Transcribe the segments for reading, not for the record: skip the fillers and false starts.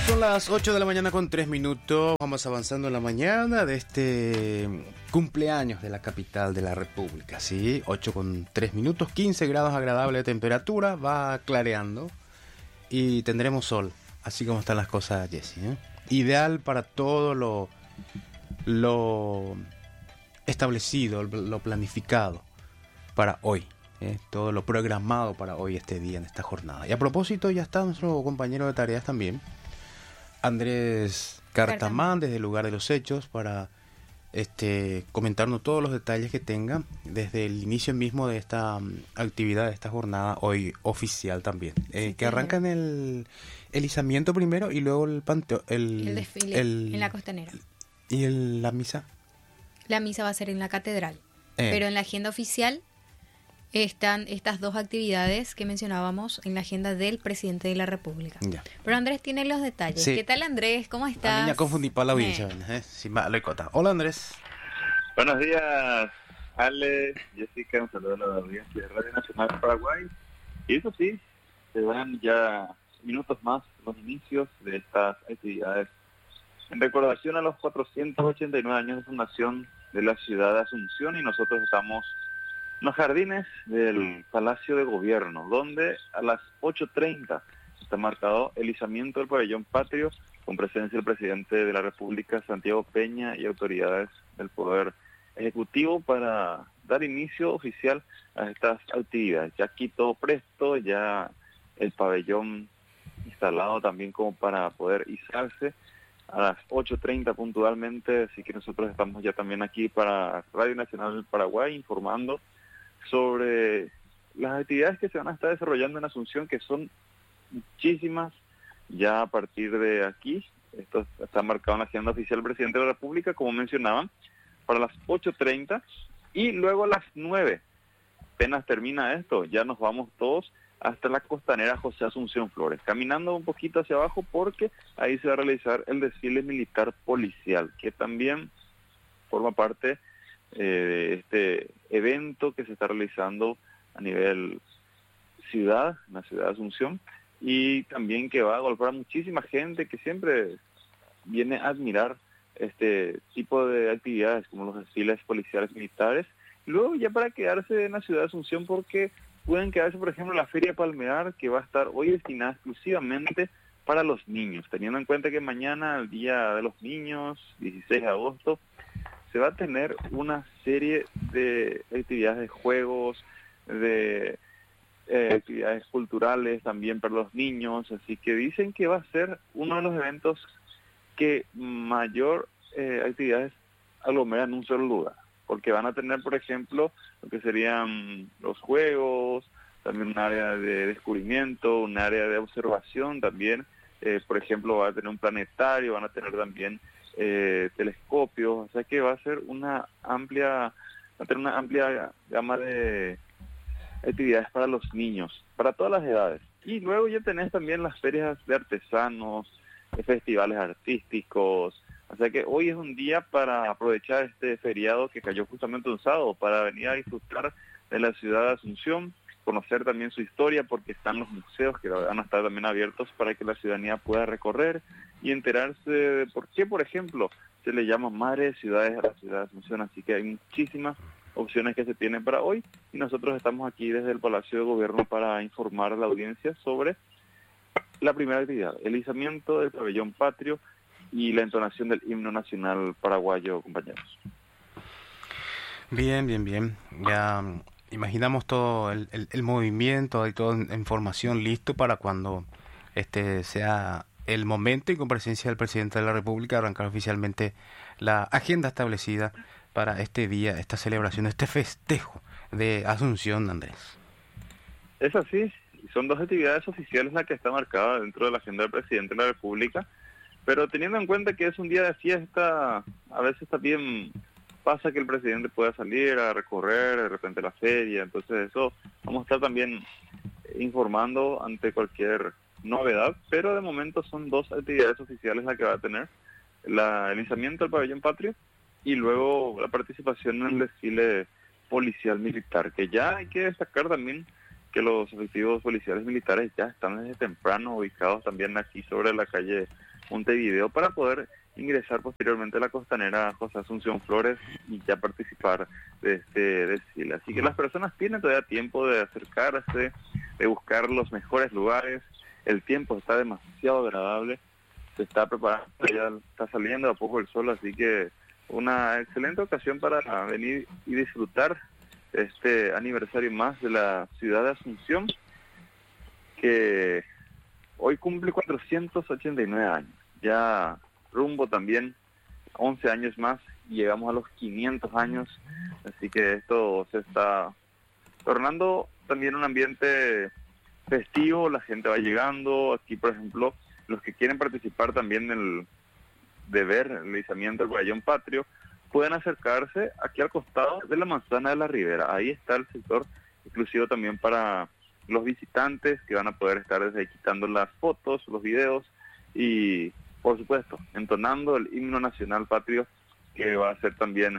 Son las 8 de la mañana con 3 minutos. Vamos avanzando en la mañana de este cumpleaños de la capital de la República. Sí, 8 con 3 minutos, 15 grados agradable de temperatura. Va clareando y tendremos sol. Así como están las cosas, Jessy, ¿eh? Ideal para todo lo establecido, lo planificado para hoy. Todo lo programado para hoy, este día, en esta jornada. Y a propósito, ya está nuestro compañero de tareas también, Andrés Cartamán, desde el lugar de los hechos, para comentarnos todos los detalles que tenga desde el inicio mismo de esta actividad, de esta jornada hoy oficial también. Sí, que arranca en el izamiento primero y luego el el desfile en la Costanera. ¿Y la misa? La misa va a ser en la catedral, pero en la agenda oficial están estas dos actividades que mencionábamos en la agenda del presidente de la República. Ya. Pero Andrés tiene los detalles. Sí. ¿Qué tal, Andrés? ¿Cómo estás? A mí me confundí para la audiencia. Hola, Andrés. Buenos días, Ale, Jessica, un saludo a la audiencia de Radio Nacional de Paraguay. Y eso sí, se van ya minutos más los inicios de estas actividades en recordación a los 489 años de fundación de la ciudad de Asunción, y nosotros estamos en los jardines del Palacio de Gobierno, donde a las 8:30 está marcado el izamiento del pabellón patrio con presencia del presidente de la República, Santiago Peña, y autoridades del Poder Ejecutivo para dar inicio oficial a estas actividades. Ya aquí todo presto, ya el pabellón instalado también como para poder izarse a las 8:30 puntualmente, así que nosotros estamos ya también aquí para Radio Nacional del Paraguay informando sobre las actividades que se van a estar desarrollando en Asunción, que son muchísimas. Ya a partir de aquí, esto está marcado en la agenda oficial del presidente de la República, como mencionaban, para las 8:30, y luego a las 9, apenas termina esto, ya nos vamos todos hasta la Costanera José Asunción Flores, caminando un poquito hacia abajo, porque ahí se va a realizar el desfile militar policial, que también forma parte de este evento que se está realizando a nivel ciudad, en la ciudad de Asunción, y también que va a golpear a muchísima gente que siempre viene a admirar este tipo de actividades como los desfiles policiales militares. Luego ya para quedarse en la ciudad de Asunción, porque pueden quedarse, por ejemplo, la Feria Palmear, que va a estar hoy destinada exclusivamente para los niños, teniendo en cuenta que mañana, el Día de los Niños, 16 de agosto, se va a tener una serie de actividades de juegos, de actividades culturales también para los niños, así que dicen que va a ser uno de los eventos que mayor actividades aglomeran en un solo lugar, porque van a tener, por ejemplo, lo que serían los juegos, también un área de descubrimiento, un área de observación también, por ejemplo, va a tener un planetario, van a tener también telescopios, o sea que va a ser una amplia gama de actividades para los niños, para todas las edades. Y luego ya tenés también las ferias de artesanos, festivales artísticos, o sea que hoy es un día para aprovechar este feriado que cayó justamente un sábado, para venir a disfrutar de la ciudad de Asunción, conocer también su historia, porque están los museos que van a estar también abiertos para que la ciudadanía pueda recorrer y enterarse de por qué, por ejemplo, se le llama Madre de Ciudades a la ciudad de Asunción. Así que hay muchísimas opciones que se tienen para hoy, y nosotros estamos aquí desde el Palacio de Gobierno para informar a la audiencia sobre la primera actividad, el izamiento del pabellón patrio y la entonación del himno nacional paraguayo, compañeros. Bien. Ya imaginamos todo el movimiento y toda la información listo para cuando sea el momento, y con presencia del presidente de la República, arrancar oficialmente la agenda establecida para este día, esta celebración, este festejo de Asunción, Andrés. Es así, son dos actividades oficiales las que está marcada dentro de la agenda del presidente de la República, pero teniendo en cuenta que es un día de fiesta, a veces también pasa que el presidente pueda salir a recorrer de repente la feria, entonces eso vamos a estar también informando ante cualquier novedad, pero de momento son dos actividades oficiales las que va a tener, el izamiento del pabellón patrio y luego la participación en el desfile policial militar, que ya hay que destacar también que los efectivos policiales militares ya están desde temprano ubicados también aquí sobre la calle Montevideo para poder ingresar posteriormente a la costanera José Asunción Flores y ya participar de este desfile. Así que las personas tienen todavía tiempo de acercarse, de buscar los mejores lugares. El tiempo está demasiado agradable, se está preparando, ya está saliendo a poco el sol, así que una excelente ocasión para venir y disfrutar este aniversario más de la ciudad de Asunción, que hoy cumple 489 años. Ya rumbo también 11 años más y llegamos a los 500 años, así que esto se está tornando también un ambiente festivo, la gente va llegando. Aquí, por ejemplo, los que quieren participar también de ver el izamiento del pabellón patrio, pueden acercarse aquí al costado de la Manzana de la Ribera. Ahí está el sector exclusivo también para los visitantes que van a poder estar desde ahí quitando las fotos, los videos y, por supuesto, entonando el himno nacional patrio, que va a ser también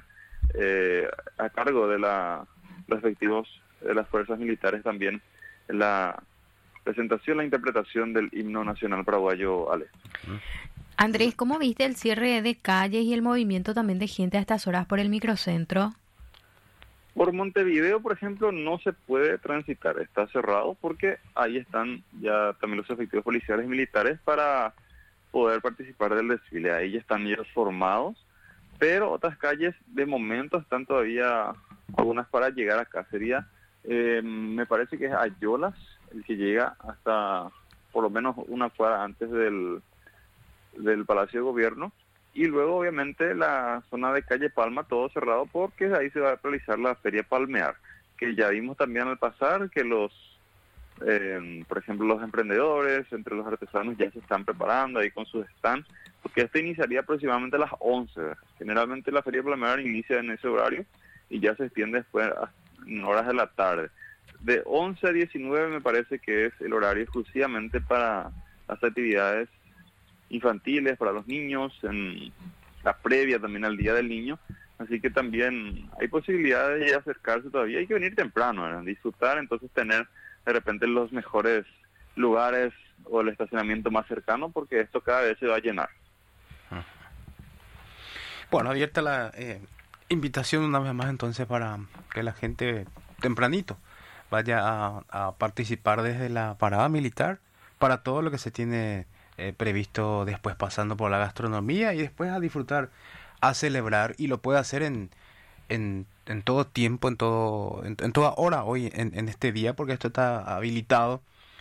a cargo de los efectivos de las fuerzas militares también la presentación, la interpretación del himno nacional paraguayo, Ale. Andrés, ¿cómo viste el cierre de calles y el movimiento también de gente a estas horas por el microcentro? Por Montevideo, por ejemplo, no se puede transitar, está cerrado porque ahí están ya también los efectivos policiales y militares para poder participar del desfile. Ahí ya están ellos formados, pero otras calles de momento están todavía algunas para llegar acá. Sería, me parece que es Ayolas el que llega hasta por lo menos una cuadra antes del Palacio de Gobierno, y luego obviamente la zona de calle Palma todo cerrado porque ahí se va a realizar la Feria Palmear, que ya vimos también al pasar que por ejemplo los emprendedores, entre los artesanos ya se están preparando ahí con sus stands, porque esto iniciaría aproximadamente a las 11. Generalmente la Feria Palmear inicia en ese horario y ya se extiende después en horas de la tarde. De 11 a 19 me parece que es el horario exclusivamente para las actividades infantiles, para los niños, en la previa también al Día del Niño, así que también hay posibilidades de acercarse todavía. Hay que venir temprano, ¿verdad? Disfrutar, entonces tener de repente los mejores lugares o el estacionamiento más cercano, porque esto cada vez se va a llenar. Bueno, abierta la invitación una vez más entonces para que la gente tempranito vaya a participar desde la parada militar para todo lo que se tiene previsto después, pasando por la gastronomía y después a disfrutar, a celebrar, y lo puede hacer en todo tiempo, en toda hora hoy en este día, porque esto está habilitado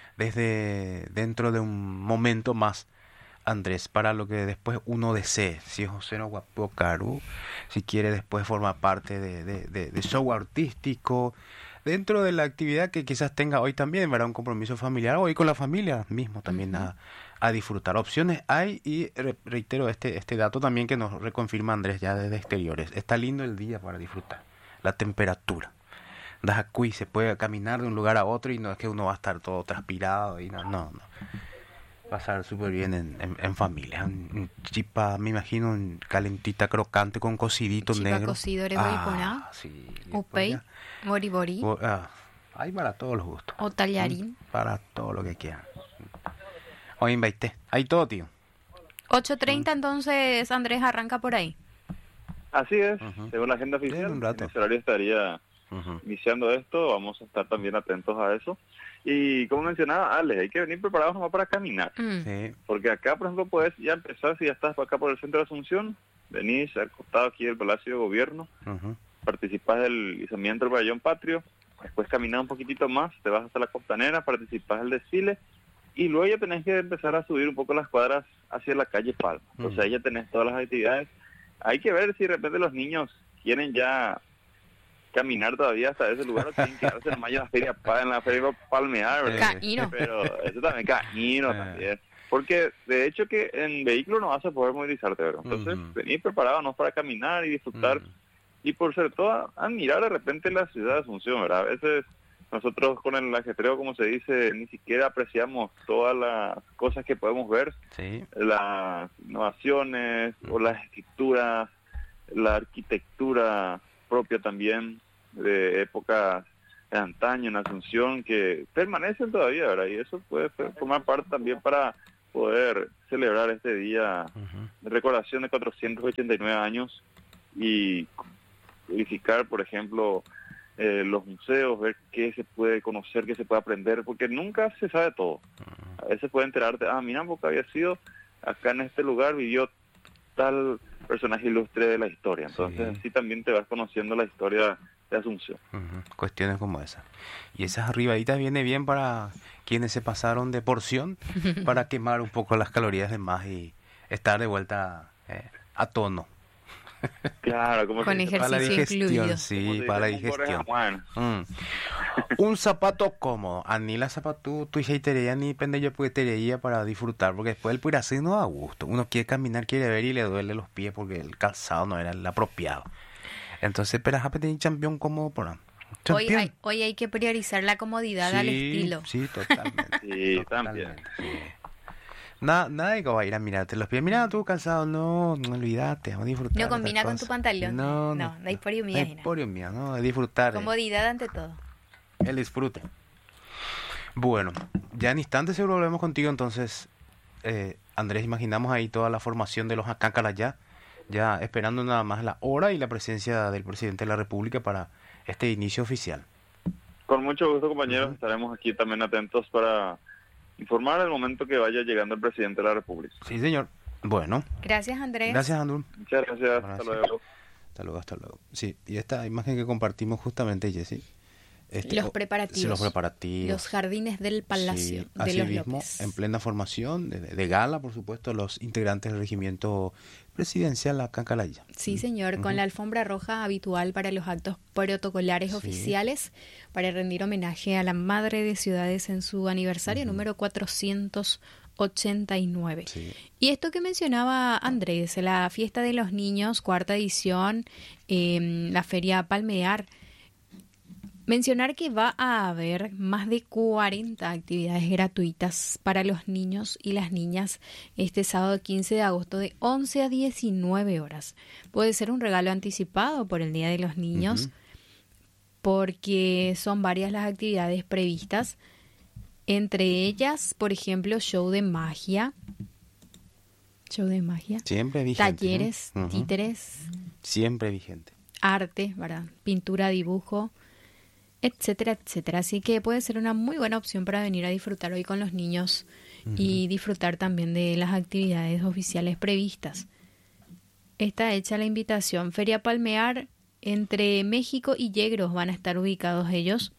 desde dentro de un momento más, Andrés, para lo que después uno desee. Si es José No Guapocaru, si quiere después formar parte de show artístico, dentro de la actividad que quizás tenga hoy también, ¿verdad? Un compromiso familiar, hoy con la familia mismo también a disfrutar. Opciones hay, y reitero este dato también que nos reconfirma Andrés ya desde exteriores. Está lindo el día para disfrutar. La temperatura. Das aquí, se puede caminar de un lugar a otro y no es que uno va a estar todo transpirado y no. Pasar súper bien en familia. Un chipa, me imagino, un calentita crocante con cocidito chipa negro. Cocido, sí. Upey, bori. Hay para todos los gustos. O tallarín. Para todo lo que quieran. Hoy invité. Hay todo, tío. 8:30 entonces, Andrés, arranca por ahí. Así es, según la agenda oficial. Un rato. En ese horario estaría iniciando esto, vamos a estar también atentos a eso. Y como mencionaba Ale, hay que venir preparados nomás para caminar. Sí. Porque acá, por ejemplo, puedes ya empezar, si ya estás acá por el centro de Asunción, venís al costado aquí del Palacio de Gobierno, participás del izamiento del pabellón patrio, después caminar un poquitito más, te vas hasta la costanera, participás del desfile, y luego ya tenés que empezar a subir un poco las cuadras hacia la calle Palma. O sea, ya tenés todas las actividades. Hay que ver si de repente los niños quieren ya caminar todavía hasta ese lugar, o tienen que quedarse nomás en la feria Palmear, ¿verdad? Caíno. Pero eso también, caíno también. Porque de hecho que en vehículo no vas a poder movilizarte, ¿verdad? Entonces, venir preparado no para caminar y disfrutar, y por sobre todo admirar de repente la ciudad de Asunción, ¿verdad? A veces nosotros con el ajetreo, como se dice, ni siquiera apreciamos todas las cosas que podemos ver, las innovaciones o las escrituras, la arquitectura propia también de épocas de antaño en Asunción que permanecen todavía, ¿verdad? Y eso puede formar parte también para poder celebrar este día de recordación de 489 años y verificar, por ejemplo, los museos, ver qué se puede conocer, qué se puede aprender, porque nunca se sabe todo. A veces puede enterarte, mira, porque había sido acá en este lugar, vivió tal personaje ilustre de la historia. Entonces, así también te vas conociendo la historia de Asunción. Cuestiones como esa. Y esas arribaditas viene bien para quienes se pasaron de porción, para quemar un poco las calorías de más y estar de vuelta a tono. Claro, como con ejercicio para la digestión, incluido. sí, para la digestión. Un zapato cómodo. Ani la zapato tu tereía ni pende yo puede tereía para disfrutar, porque después el puiracé no da gusto. Uno quiere caminar, quiere ver y le duele los pies porque el calzado no era el apropiado. Entonces, pero a pedir champion cómodo por Hoy hay que priorizar la comodidad al estilo. Sí, totalmente. Sí, totalmente, también. Sí. Nada de que va a ir a mirarte los pies. Mira, tú calzado, no olvídate, vamos a disfrutar. No combina con tu pantalón. No hay por mía. No hay por mía, no, de disfrutar. Comodidad ante todo. El disfrute. Bueno, ya en instantes seguro volvemos contigo, entonces, Andrés, imaginamos ahí toda la formación de los Acácaras ya esperando nada más la hora y la presencia del presidente de la República para este inicio oficial. Con mucho gusto, compañeros, estaremos aquí también atentos para informar el momento que vaya llegando el presidente de la República. Sí, señor. Bueno. Gracias, Andrés. Gracias, Andrés. Muchas gracias. Hasta luego. Hasta luego. Sí, y esta imagen que compartimos justamente, Jessy. Los preparativos. Los jardines del Palacio de los mismo, López. En plena formación, de gala, por supuesto, los integrantes del regimiento presidencial Acáncalaya. Sí, señor, con la alfombra roja habitual para los actos protocolares oficiales, para rendir homenaje a la Madre de Ciudades en su aniversario número 489. Sí. Y esto que mencionaba Andrés, la fiesta de los niños, cuarta edición, la Feria Palmear. Mencionar que va a haber más de 40 actividades gratuitas para los niños y las niñas este sábado 15 de agosto de 11 a 19 horas. Puede ser un regalo anticipado por el Día de los Niños, porque son varias las actividades previstas. Entre ellas, por ejemplo, show de magia. Siempre vigente. Talleres, títeres. Siempre vigente. Arte, ¿verdad? Pintura, dibujo, etcétera, etcétera. Así que puede ser una muy buena opción para venir a disfrutar hoy con los niños y disfrutar también de las actividades oficiales previstas. Está hecha la invitación. Feria Palmear, entre México y Yegros van a estar ubicados ellos.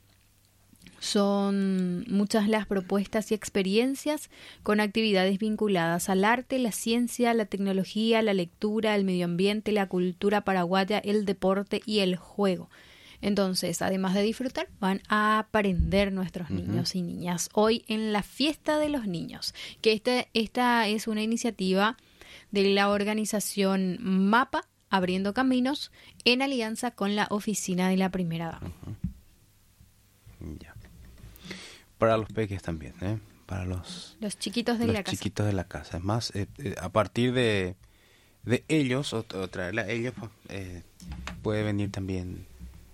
Son muchas las propuestas y experiencias con actividades vinculadas al arte, la ciencia, la tecnología, la lectura, el medio ambiente, la cultura paraguaya, el deporte y el juego. Entonces, además de disfrutar, van a aprender nuestros niños y niñas hoy en la fiesta de los niños, que esta es una iniciativa de la organización MAPA, Abriendo Caminos, en alianza con la oficina de la Primera Dama. Ya. Para los peques también, para los chiquitos de la casa. Los chiquitos de la casa. Es más, a partir de ellos, o traerle a ellos, puede venir también...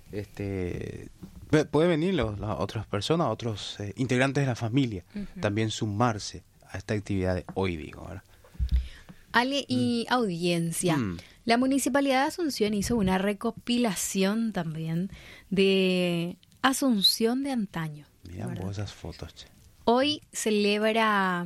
puede venir las otras personas, otros integrantes de la familia, también sumarse a esta actividad de hoy, digo, ¿verdad? Ale y audiencia. La Municipalidad de Asunción hizo una recopilación también de Asunción de antaño. Mira vos esas fotos, che. Hoy celebra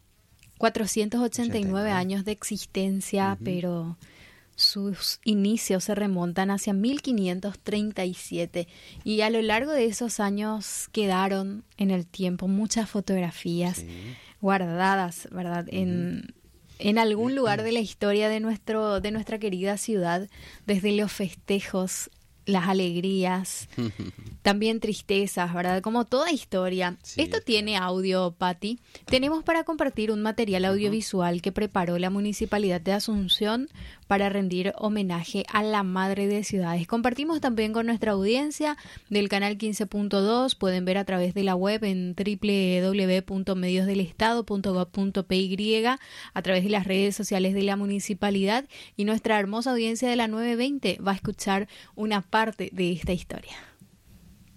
489 años de existencia, pero sus inicios se remontan hacia 1537 y a lo largo de esos años quedaron en el tiempo muchas fotografías guardadas, ¿verdad? En algún lugar de la historia de nuestra querida ciudad, desde los festejos, las alegrías, también tristezas, ¿verdad? Como toda historia. Sí, esto tiene audio, Patti. Tenemos para compartir un material audiovisual que preparó la Municipalidad de Asunción para rendir homenaje a la Madre de Ciudades. Compartimos también con nuestra audiencia del canal 15.2. Pueden ver a través de la web en www.mediosdelestado.gov.py, a través de las redes sociales de la Municipalidad, y nuestra hermosa audiencia de la 920 va a escuchar una parte de esta historia.